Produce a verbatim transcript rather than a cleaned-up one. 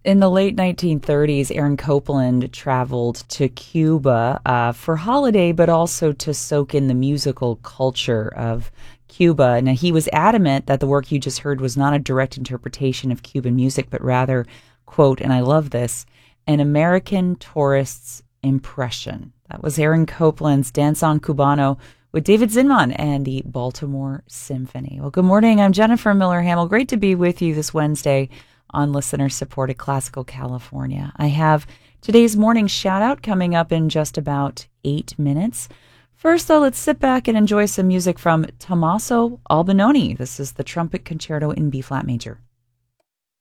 In the late nineteen thirties, Aaron Copland traveled to Cuba uh, for holiday, but also to soak in the musical culture of Cuba. Now, he was adamant that the work you just heard was not a direct interpretation of Cuban music, but rather, quote, and I love this, an American tourist's impression. That was Aaron Copland's Danzón Cubano with David Zinman and the Baltimore Symphony. Well, good morning. I'm Jennifer Miller-Hamill. Great to be with you this Wednesday on listener-supported Classical California. I have today's morning shout-out coming up in just about eight minutes. First, though, let's sit back and enjoy some music from Tommaso Albinoni. This is the Trumpet Concerto in B-flat major.